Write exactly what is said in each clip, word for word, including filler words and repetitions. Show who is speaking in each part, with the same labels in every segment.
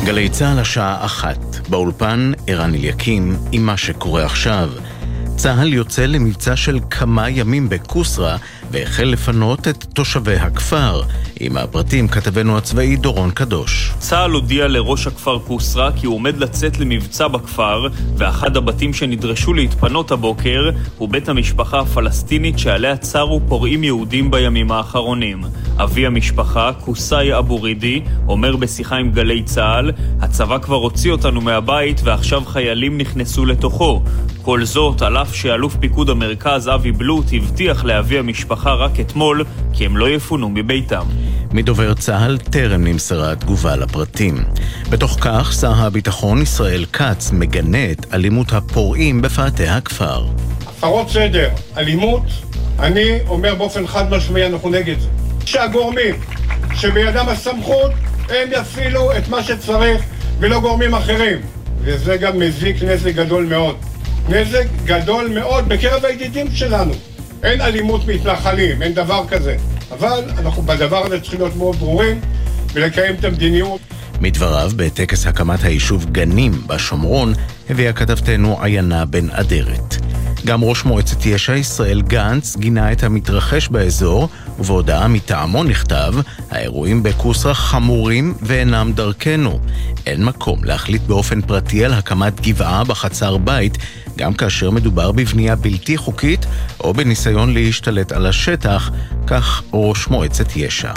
Speaker 1: גלי צהל השעה אחת, באולפן ערן אליקים עם מה שקורה עכשיו. צהל יוצא למבצע של כמה ימים בקוסרה והחל לפנות את תושבי הכפר. עם הפרטים כתבנו הצבאי דורון קדוש.
Speaker 2: צהל הודיע לראש הכפר קוסרה כי הוא עומד לצאת למבצע בכפר, ואחד הבתים שנדרשו להתפנות הבוקר הוא בית המשפחה הפלסטינית שעליה צרו פורעים יהודים בימים האחרונים. אבי המשפחה, קוסאי אבו רידי, אומר בשיחה עם גלי צהל, הצבא כבר הוציא אותנו מהבית ועכשיו חיילים נכנסו לתוכו. כל זאת על אף שאלוף פיקוד המרכז אבי בלוט הבטיח לאבי המשפחה רק אתמול כי הם לא יפונו מביתם.
Speaker 1: מדובר צהל טרם נמסרה תגובה לפרטים. בתוך כך שר הביטחון ישראל כץ מגנה את אלימות הפורעים בפאתי הכפר.
Speaker 3: הפרות סדר, אלימות, אני אומר באופן חד משמעי אנחנו נגד זה. שהגורמים שבידם הסמכות הם יפעילו את מה שצריך ולא גורמים אחרים. וזה גם מזיק נזק גדול מאוד. נזק גדול מאוד בקרב הידידים שלנו. אין אלימות מתנחלים, אין דבר כזה. אבל אנחנו בדבר הזה צריכים להיות מאוד ברורים ולקיים את המדיניות.
Speaker 1: מדבריו בטקס הקמת היישוב גנים בשומרון הביאה כתבתנו עיינה בן אדרת. גם ראש מועצת יש"ע ישראל גנץ גינה את המתרחש באזור, ובהודעה מטעמו נכתב, האירועים בקוסרה חמורים ואינם דרכנו. אין מקום להחליט באופן פרטי על הקמת גבעה בחצר בית, גם כאשר מדובר בבנייה בלתי חוקית או בניסיון להשתלט על השטח, כך ראש מועצת יש"ע.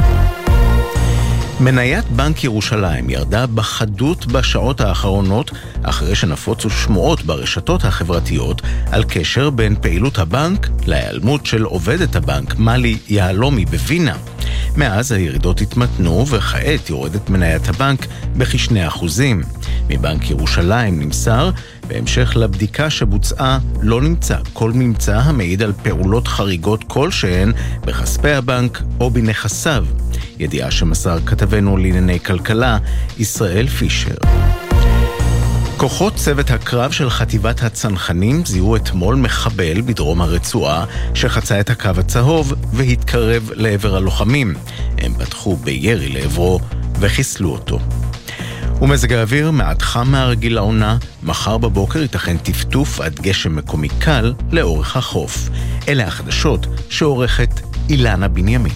Speaker 1: מניית בנק ירושלים ירדה בחדות בשעות האחרונות אחרי שנפוצו שמועות ברשתות החברתיות על קשר בין פעילות הבנק להיעלמות של עובדת הבנק מלי יהלומי בווינה. מאז הירידות התמתנו וכעת יורדת מניית הבנק בכשני אחוזים. מבנק ירושלים נמסר, בהמשך לבדיקה שבוצעה לא נמצא כל ממצא המעיד על פעולות חריגות כלשהן בכספי הבנק או בנכסיו. ידיעה שמסר כתבנו לענייני כלכלה ישראל פישר. כוחות צוות הקרב של חטיבת הצנחנים זיהו אתמול מחבל בדרום הרצועה שחצה את הקו הצהוב והתקרב לעבר הלוחמים. הם פתחו בירי לעברו וחיסלו אותו. ומזג האוויר מעט חם מהרגיל לעונה, מחר בבוקר ייתכן טפטוף עד גשם מקומי קל לאורך החוף. אלה החדשות שעורכת אילנה בנימין.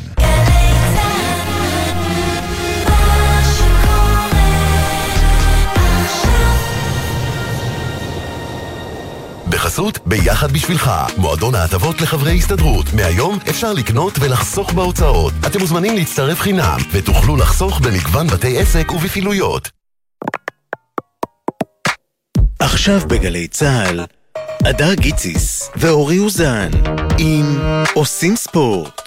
Speaker 4: בחסות ביחד בשבילך, מועדון ההטבות לחברי הסתדרות. מהיום אפשר לקנות ולחסוך בהוצאות. אתם מוזמנים להצטרף חינם ותוכלו לחסוך במגוון בתי עסק ובפעילויות.
Speaker 1: עכשיו בגלי צהל, אדר גיציס ואורי אוזן עם עושים ספורט.